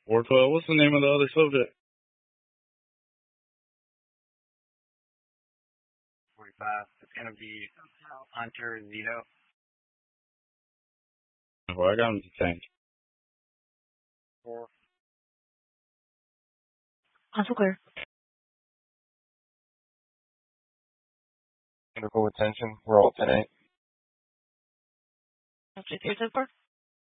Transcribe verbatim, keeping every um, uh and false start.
four twelve, what's the name of the other subject? forty-five. It's going to be Hunter Zito. Well, I got him detained. Four. Also clear. Medical attention. We're all ten eight. Subject eight ten four.